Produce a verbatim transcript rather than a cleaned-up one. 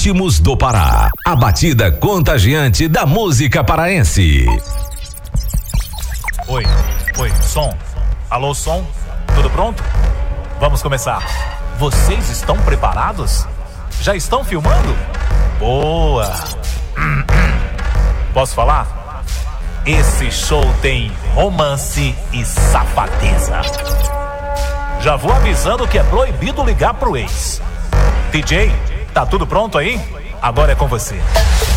Ritmos do Pará, a batida contagiante da música paraense. Oi, oi, som. Alô, som? Tudo pronto? Vamos começar. Vocês estão preparados? Já estão filmando? Boa! Posso falar? Esse show tem romance e safadeza. Já vou avisando que é proibido ligar pro ex. D J, tá tudo pronto aí? Agora é com você.